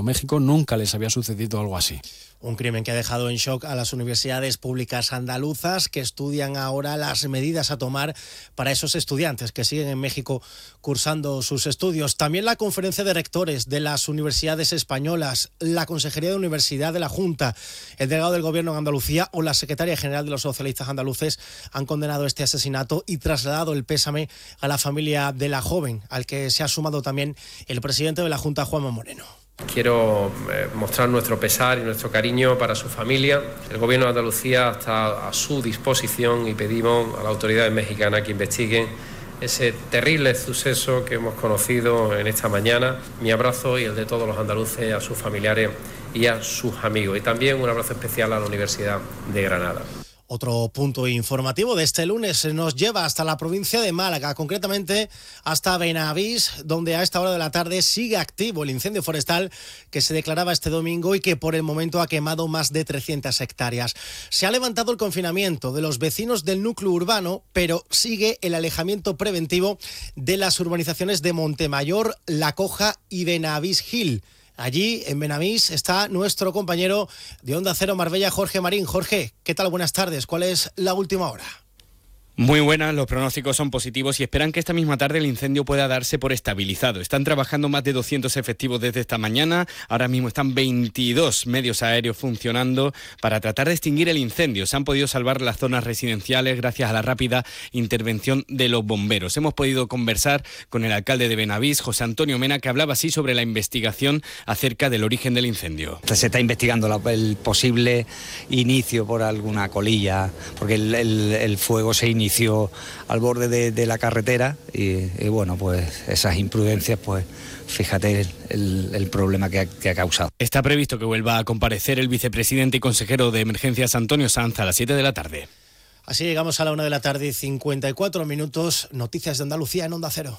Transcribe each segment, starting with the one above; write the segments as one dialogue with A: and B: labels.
A: México nunca les había sucedido algo así.
B: Un crimen que ha dejado en shock a las universidades públicas andaluzas, que estudian ahora las medidas a tomar para esos estudiantes que siguen en México cursando sus estudios. También la Conferencia de Rectores de las Universidades Españolas, la Consejería de Universidad de la Junta, el delegado del Gobierno en Andalucía o la Secretaria General de los Socialistas Andaluces han condenado este asesinato y trasladado el pésame a la familia de la joven, al que se ha sumado también el presidente de la Junta, Juanma Moreno.
C: Quiero mostrar nuestro pesar y nuestro cariño para su familia. El Gobierno de Andalucía está a su disposición y pedimos a las autoridades mexicanas que investiguen ese terrible suceso que hemos conocido en esta mañana. Mi abrazo y el de todos los andaluces a sus familiares y a sus amigos. Y también un abrazo especial a la Universidad de Granada.
B: Otro punto informativo de este lunes nos lleva hasta la provincia de Málaga, concretamente hasta Benavís, donde a esta hora de la tarde sigue activo el incendio forestal que se declaraba este domingo y que por el momento ha quemado más de 300 hectáreas. Se ha levantado el confinamiento de los vecinos del núcleo urbano, pero sigue el alejamiento preventivo de las urbanizaciones de Montemayor, La Coja y Benavís Gil. Allí, en Benavís, está nuestro compañero de Onda Cero Marbella, Jorge Marín. Jorge, ¿qué tal? Buenas tardes. ¿Cuál es la última hora?
D: Muy buenas, los pronósticos son positivos y esperan que esta misma tarde el incendio pueda darse por estabilizado. Están trabajando más de 200 efectivos desde esta mañana. Ahora mismo están 22 medios aéreos funcionando para tratar de extinguir el incendio. Se han podido salvar las zonas residenciales gracias a la rápida intervención de los bomberos. Hemos podido conversar con el alcalde de Benavís, José Antonio Mena, que hablaba así sobre la investigación acerca del origen del incendio.
E: Se está investigando el posible inicio por alguna colilla, porque el fuego se inició al borde de la carretera y bueno, pues esas imprudencias, pues fíjate el problema que ha causado.
D: Está previsto que vuelva a comparecer el vicepresidente y consejero de Emergencias Antonio Sanz a las 7 de la tarde.
B: Así llegamos a la 1 de la tarde y 54 minutos. Noticias de Andalucía en Onda Cero.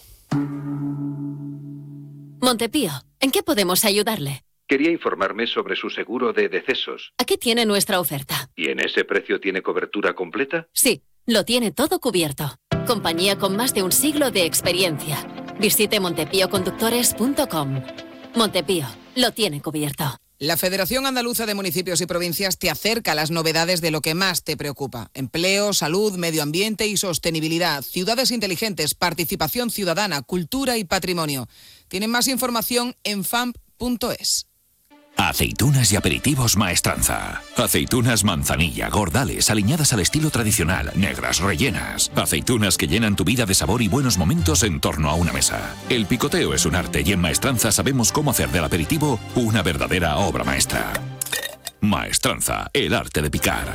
F: Montepío, ¿en qué podemos ayudarle?
G: Quería informarme sobre su seguro de decesos.
F: Aquí tiene nuestra oferta.
G: ¿Y en ese precio tiene cobertura completa?
F: Sí, lo tiene todo cubierto. Compañía con más de un siglo de experiencia. Visite montepíoconductores.com. Montepío, lo tiene cubierto.
H: La Federación Andaluza de Municipios y Provincias te acerca a las novedades de lo que más te preocupa. Empleo, salud, medio ambiente y sostenibilidad, ciudades inteligentes, participación ciudadana, cultura y patrimonio. Tienen más información en famp.es.
I: Aceitunas y aperitivos Maestranza. Aceitunas manzanilla, gordales, aliñadas al estilo tradicional, negras, rellenas. Aceitunas que llenan tu vida de sabor y buenos momentos en torno a una mesa. El picoteo es un arte y en Maestranza sabemos cómo hacer del aperitivo una verdadera obra maestra. Maestranza, el arte de picar.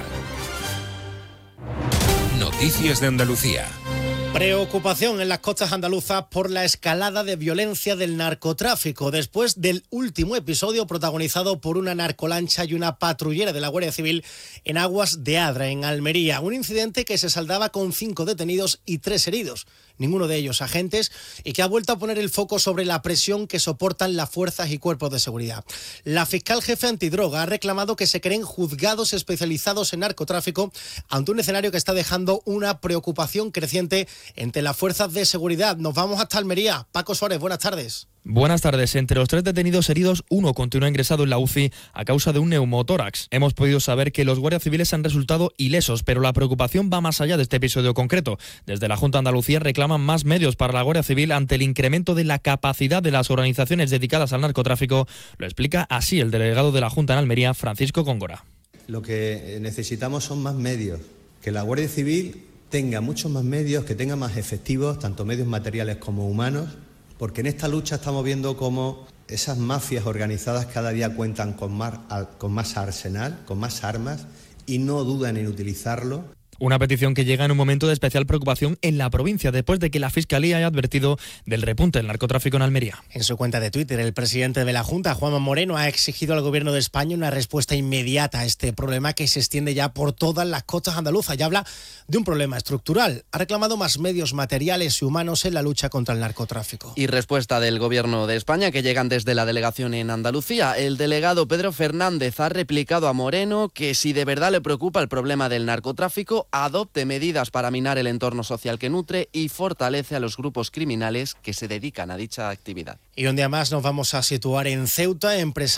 J: Noticias de Andalucía.
B: Preocupación en las costas andaluzas por la escalada de violencia del narcotráfico después del último episodio protagonizado por una narcolancha y una patrullera de la Guardia Civil en aguas de Adra, en Almería. Un incidente que se saldaba con 5 detenidos y 3 heridos, ninguno de ellos agentes, y que ha vuelto a poner el foco sobre la presión que soportan las fuerzas y cuerpos de seguridad. La fiscal jefe antidroga ha reclamado que se creen juzgados especializados en narcotráfico ante un escenario que está dejando una preocupación creciente entre las fuerzas de seguridad. Nos vamos hasta Almería. Paco Suárez, buenas tardes.
K: Buenas tardes. Entre los 3 detenidos heridos, uno continúa ingresado en la UCI a causa de un neumotórax. Hemos podido saber que los guardias civiles han resultado ilesos, pero la preocupación va más allá de este episodio concreto. Desde la Junta de Andalucía reclaman más medios para la Guardia Civil ante el incremento de la capacidad de las organizaciones dedicadas al narcotráfico. Lo explica así el delegado de la Junta en Almería, Francisco Góngora.
L: Lo que necesitamos son más medios, que la Guardia Civil tenga muchos más medios, que tenga más efectivos, tanto medios materiales como humanos, porque en esta lucha estamos viendo cómo esas mafias organizadas cada día cuentan con más arsenal, con más armas, y no dudan en utilizarlo.
K: Una petición que llega en un momento de especial preocupación en la provincia, después de que la Fiscalía haya advertido del repunte del narcotráfico en Almería.
B: En su cuenta de Twitter, el presidente de la Junta, Juanma Moreno, ha exigido al Gobierno de España una respuesta inmediata a este problema que se extiende ya por todas las costas andaluzas y habla de un problema estructural. Ha reclamado más medios materiales y humanos en la lucha contra el narcotráfico.
M: Y respuesta del Gobierno de España, que llegan desde la delegación en Andalucía. El delegado Pedro Fernández ha replicado a Moreno que si de verdad le preocupa el problema del narcotráfico, adopte medidas para minar el entorno social que nutre y fortalece a los grupos criminales que se dedican a dicha actividad.
B: Y un día más nos vamos a situar en Ceuta.